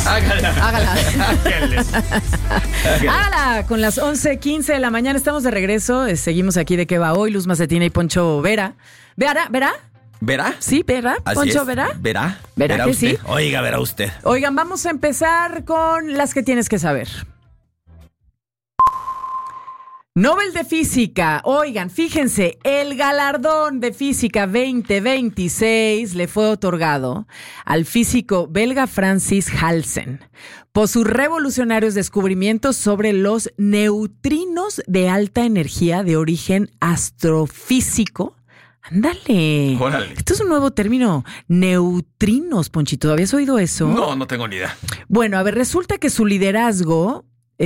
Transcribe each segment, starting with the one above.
Hágala. Hágala. Con las 11:15 de la mañana estamos de regreso. Seguimos aquí de qué va hoy. Luz Macetina y Poncho Vera. ¿Verá? ¿Verá? Sí, Vera. Así Poncho, es. ¿verá? ¿Verá? ¿Verá que usted? sí? Oiga, verá usted. Oigan, vamos a empezar con las que tienes que saber. Nobel de Física. Oigan, fíjense, el galardón de Física 2026 le fue otorgado al físico belga Francis Halsen por sus revolucionarios descubrimientos sobre los neutrinos de alta energía de origen astrofísico. Ándale. Órale. Esto es un nuevo término. Neutrinos, Ponchito. ¿Habías oído eso? No tengo ni idea. Bueno, a ver, resulta que su liderazgo...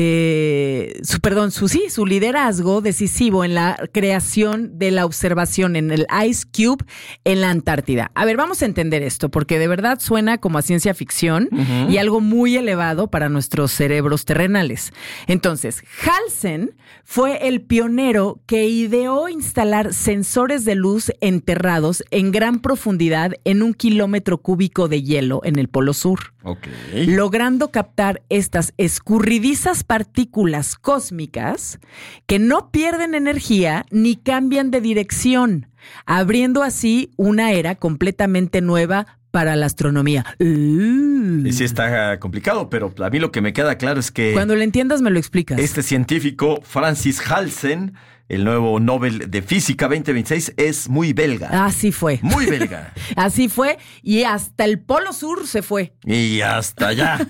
su liderazgo decisivo en la creación de la observación en el Ice Cube en la Antártida. A ver, vamos a entender esto, porque de verdad suena como a ciencia ficción y algo muy elevado para nuestros cerebros terrenales. Entonces, Halsen fue el pionero que ideó instalar sensores de luz enterrados en gran profundidad en 1 kilómetro cúbico de hielo en el Polo Sur. Okay. Logrando captar estas escurridizas partículas cósmicas que no pierden energía ni cambian de dirección, abriendo así una era completamente nueva para la astronomía. Y sí está complicado, pero a mí lo que me queda claro es que... Cuando lo entiendas me lo explicas. Este científico, Francis Halsen, el nuevo Nobel de Física 2026, es muy belga. Así fue. Muy belga. Así fue, y hasta el Polo Sur se fue. Y hasta allá.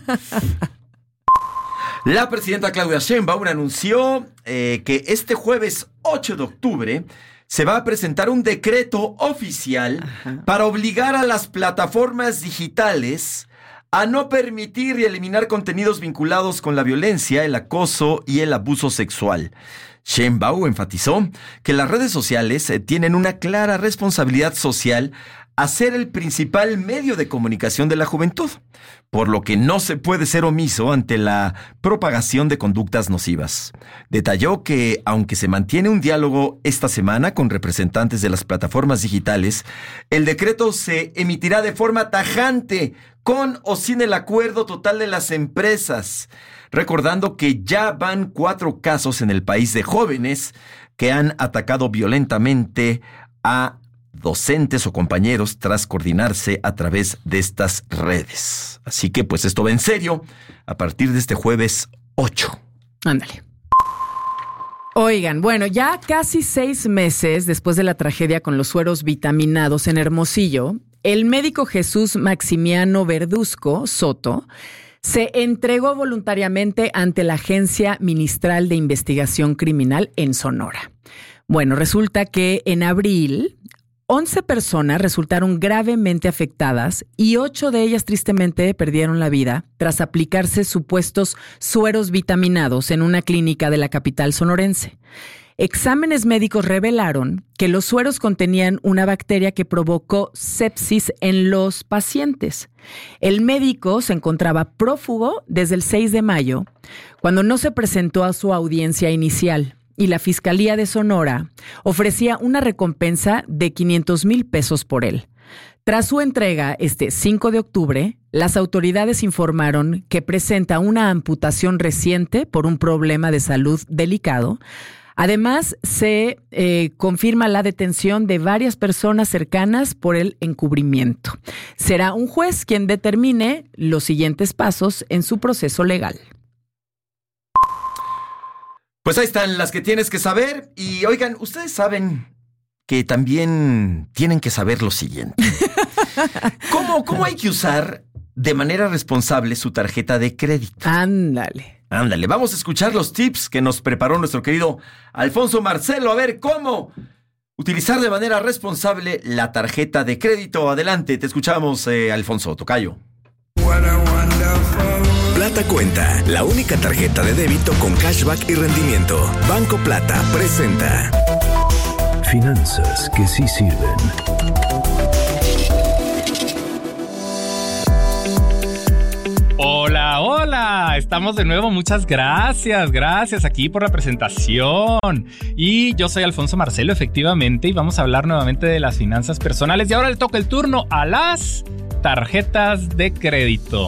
La presidenta Claudia Sheinbaum anunció que este jueves 8 de octubre se va a presentar un decreto oficial para obligar a las plataformas digitales a no permitir y eliminar contenidos vinculados con la violencia, el acoso y el abuso sexual. Sheinbaum enfatizó que las redes sociales tienen una clara responsabilidad social a ser el principal medio de comunicación de la juventud, por lo que no se puede ser omiso ante la propagación de conductas nocivas. Detalló que, aunque se mantiene un diálogo esta semana con representantes de las plataformas digitales, el decreto se emitirá de forma tajante, con o sin el acuerdo total de las empresas, recordando que ya van 4 casos en el país de jóvenes que han atacado violentamente a docentes o compañeros tras coordinarse a través de estas redes. Así que pues esto va en serio a partir de este jueves 8. Ándale. Oigan, bueno, ya casi 6 meses después de la tragedia con los sueros vitaminados en Hermosillo, el médico Jesús Maximiano Verduzco Soto se entregó voluntariamente ante la Agencia Ministerial de Investigación Criminal en Sonora. Bueno, resulta que en abril 11 personas resultaron gravemente afectadas y 8 de ellas tristemente perdieron la vida tras aplicarse supuestos sueros vitaminados en una clínica de la capital sonorense. Exámenes médicos revelaron que los sueros contenían una bacteria que provocó sepsis en los pacientes. El médico se encontraba prófugo desde el 6 de mayo, cuando no se presentó a su audiencia inicial. Y la Fiscalía de Sonora ofrecía una recompensa de 500,000 pesos por él. Tras su entrega este 5 de octubre, las autoridades informaron que presenta una amputación reciente por un problema de salud delicado. Además, se confirma la detención de varias personas cercanas por el encubrimiento. Será un juez quien determine los siguientes pasos en su proceso legal. Pues ahí están las que tienes que saber. Y oigan, ustedes saben que también tienen que saber lo siguiente. ¿Cómo hay que usar de manera responsable su tarjeta de crédito? Ándale, vamos a escuchar los tips que nos preparó nuestro querido Alfonso Marcelo. A ver, ¿cómo utilizar de manera responsable la tarjeta de crédito? Adelante, te escuchamos, Alfonso, tocayo. Plata Cuenta, la única tarjeta de débito con cashback y rendimiento. Banco Plata presenta Finanzas que sí sirven. Hola, estamos de nuevo, muchas gracias aquí por la presentación. Y yo soy Alfonso Marcelo, efectivamente, y vamos a hablar nuevamente de las finanzas personales. Y ahora le toca el turno a las tarjetas de crédito.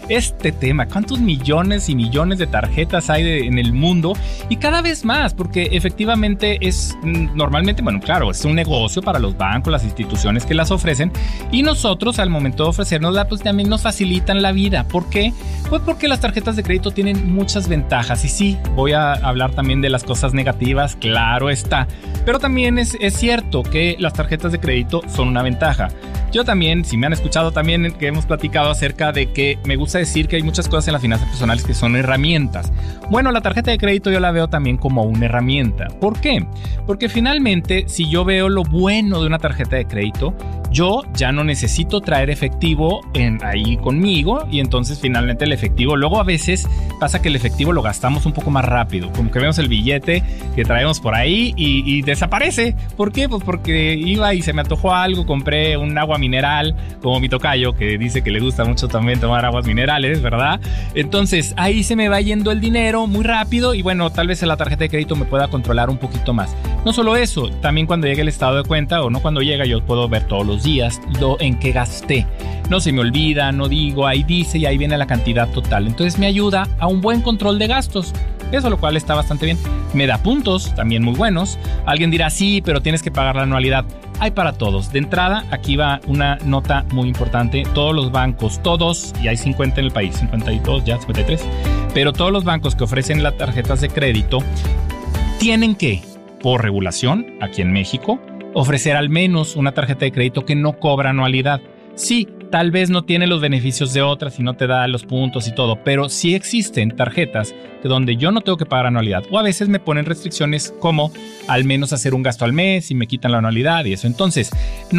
este tema. ¿Cuántos millones y millones de tarjetas hay en el mundo? Y cada vez más, porque efectivamente es normalmente, bueno, claro, es un negocio para los bancos, las instituciones que las ofrecen, y nosotros al momento de ofrecernosla, pues también nos facilitan la vida. ¿Por qué? Pues porque las tarjetas de crédito tienen muchas ventajas. Y sí, voy a hablar también de las cosas negativas, claro está. Pero también es cierto que las tarjetas de crédito son una ventaja. Yo también, si me han escuchado también que hemos platicado acerca de que me gusta decir que hay muchas cosas en las finanzas personales que son herramientas. Bueno, la tarjeta de crédito yo la veo también como una herramienta. ¿Por qué? Porque finalmente, si yo veo lo bueno de una tarjeta de crédito, yo ya no necesito traer efectivo ahí conmigo, y entonces finalmente el efectivo, luego a veces pasa que el efectivo lo gastamos un poco más rápido, como que vemos el billete que traemos por ahí y desaparece. ¿Por qué? Pues porque iba y se me antojó algo, compré un agua mineral, como mi tocayo, que dice que le gusta mucho también tomar aguas minerales, ¿verdad? Entonces ahí se me va yendo el dinero muy rápido, y bueno, tal vez en la tarjeta de crédito me pueda controlar un poquito más. No solo eso, también cuando llegue el estado de cuenta, o no cuando llega, yo puedo ver todos los días en qué gasté. No se me olvida, no digo, ahí dice y ahí viene la cantidad total. Entonces me ayuda a un buen control de gastos. Eso, lo cual está bastante bien. Me da puntos, también muy buenos. Alguien dirá, sí, pero tienes que pagar la anualidad. Hay para todos. De entrada, aquí va una nota muy importante. Todos los bancos, todos, y hay 50 en el país, 52 ya, 53, pero todos los bancos que ofrecen las tarjetas de crédito tienen que, por regulación, aquí en México, ofrecer al menos una tarjeta de crédito que no cobra anualidad. Sí, tal vez no tiene los beneficios de otras y no te da los puntos y todo, pero sí existen tarjetas donde yo no tengo que pagar anualidad, o a veces me ponen restricciones como al menos hacer un gasto al mes y me quitan la anualidad y eso. Entonces,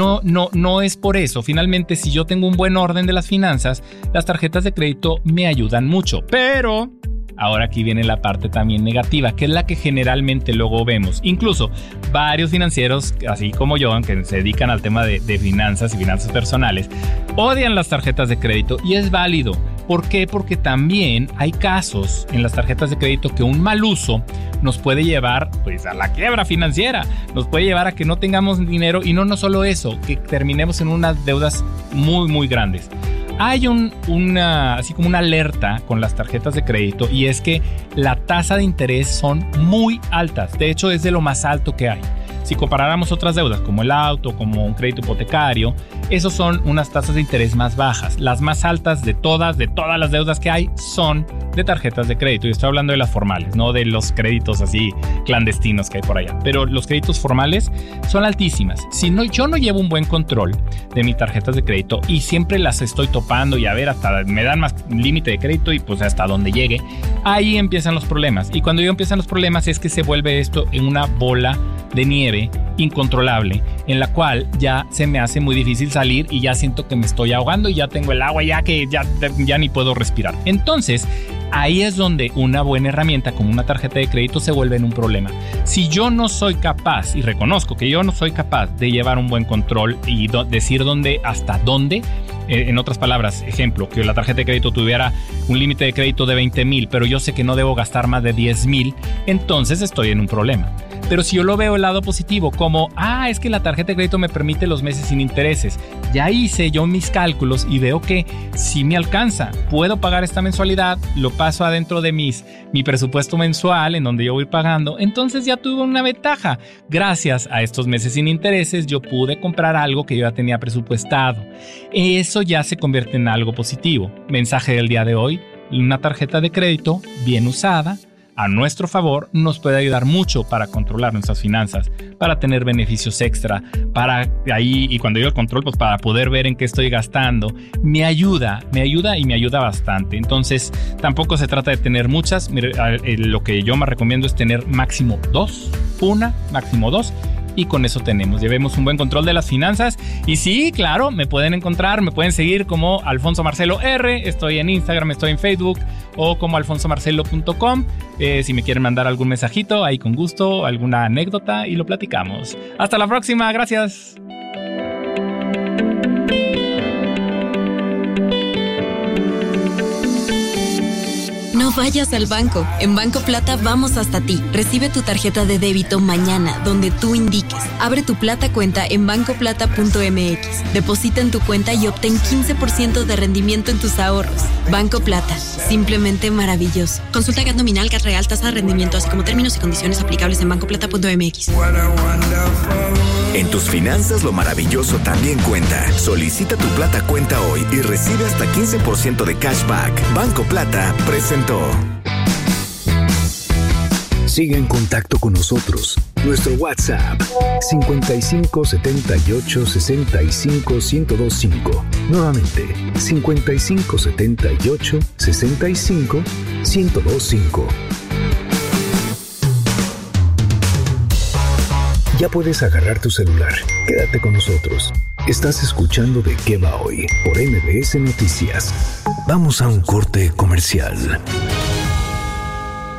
no es por eso. Finalmente, si yo tengo un buen orden de las finanzas, las tarjetas de crédito me ayudan mucho, pero ahora aquí viene la parte también negativa, que es la que generalmente luego vemos. Incluso varios financieros, así como yo, que se dedican al tema de finanzas y finanzas personales, odian las tarjetas de crédito, y es válido. ¿Por qué? Porque también hay casos en las tarjetas de crédito que un mal uso nos puede llevar pues a la quiebra financiera, nos puede llevar a que no tengamos dinero, y no solo eso, que terminemos en unas deudas muy muy grandes. Hay así como una alerta con las tarjetas de crédito, y es que la tasa de interés son muy altas. De hecho, es de lo más alto que hay. Si comparáramos otras deudas como el auto, como un crédito hipotecario, esos son unas tasas de interés más bajas. Las más altas de todas las deudas que hay son de tarjetas de crédito. Y estoy hablando de las formales, no de los créditos así clandestinos que hay por allá. Pero los créditos formales son altísimas. Si no, yo no llevo un buen control de mis tarjetas de crédito y siempre las estoy topando, y a ver, hasta me dan más límite de crédito y pues hasta donde llegue, ahí empiezan los problemas. Y cuando empiezan los problemas es que se vuelve esto en una bola de nieve incontrolable, en la cual ya se me hace muy difícil salir, y ya siento que me estoy ahogando y ya tengo el agua ya ni puedo respirar. Entonces ahí es donde una buena herramienta como una tarjeta de crédito se vuelve en un problema. Si yo no soy capaz, y reconozco que yo no soy capaz de llevar un buen control y decir hasta dónde, en otras palabras, ejemplo, que la tarjeta de crédito tuviera un límite de crédito de 20,000, pero yo sé que no debo gastar más de 10,000, entonces estoy en un problema. Pero si yo lo veo el lado positivo, como, es que la tarjeta de crédito me permite los meses sin intereses, ya hice yo mis cálculos y veo que sí me alcanza, puedo pagar esta mensualidad, lo paso adentro de mi presupuesto mensual en donde yo voy pagando, entonces ya tuve una ventaja. Gracias a estos meses sin intereses yo pude comprar algo que yo ya tenía presupuestado. Eso ya se convierte en algo positivo. Mensaje del día de hoy: una tarjeta de crédito bien usada a nuestro favor nos puede ayudar mucho para controlar nuestras finanzas, para tener beneficios extra, para ahí, y cuando digo el control, pues para poder ver en qué estoy gastando. Me ayuda y me ayuda bastante. Entonces tampoco se trata de tener muchas. Lo que yo más recomiendo es tener máximo máximo dos. Y con eso llevemos un buen control de las finanzas. Y sí, claro, me pueden seguir como Alfonso Marcelo R. Estoy en Instagram, estoy en Facebook, o como alfonsomarcelo.com. Si me quieren mandar algún mensajito, ahí con gusto, alguna anécdota, y lo platicamos. Hasta la próxima, gracias. No vayas al banco. En Banco Plata vamos hasta ti. Recibe tu tarjeta de débito mañana, donde tú indiques. Abre tu Plata cuenta en bancoplata.mx. Deposita en tu cuenta y obtén 15% de rendimiento en tus ahorros. Banco Plata. Simplemente maravilloso. Consulta GAT nominal, GAT real, tasa de rendimiento, así como términos y condiciones aplicables en bancoplata.mx. En tus finanzas lo maravilloso también cuenta. Solicita tu Plata cuenta hoy y recibe hasta 15% de cashback. Banco Plata presentó. Sigue en contacto con nosotros. Nuestro WhatsApp 55 78 65 1025. Nuevamente 55 78 65 1025. Ya puedes agarrar tu celular. Quédate con nosotros. Estás escuchando De Qué Va Hoy por MBS Noticias. Vamos a un corte comercial.